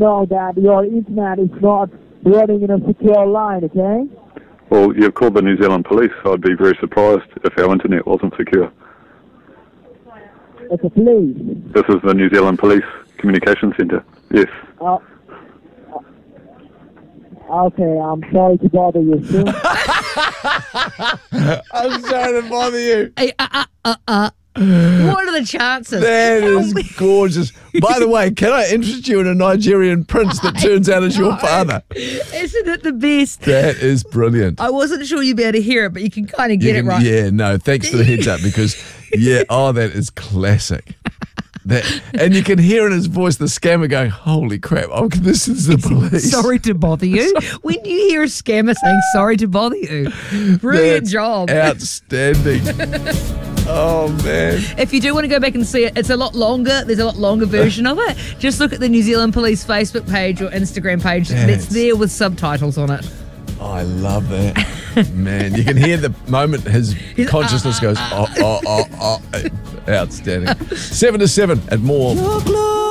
know that your internet is not running in a secure line, okay? Well, you've called the New Zealand Police. I'd be very surprised if our internet wasn't secure. It's a police. This is the New Zealand Police Communication Centre. Yes. Okay, I'm sorry to bother you, sir. I'm sorry to bother you. Hey, what are the chances? That is gorgeous. By the way, can I interest you in a Nigerian prince that turns out as your father? Isn't it the best? That is brilliant. I wasn't sure you'd be able to hear it, but you can kind of get it right. Yeah, no, thanks for the heads up because, that is classic. And you can hear in his voice the scammer going, holy crap, this is the police. Sorry to bother you. When you hear a scammer saying sorry to bother you, brilliant job. Outstanding. Oh, man. If you do want to go back and see it, it's a lot longer. There's a lot longer version of it. Just look at the New Zealand Police Facebook page or Instagram page. It's there with subtitles on it. Oh, I love that. Man, you can hear the moment his consciousness goes, Outstanding. 7 to 7 and more.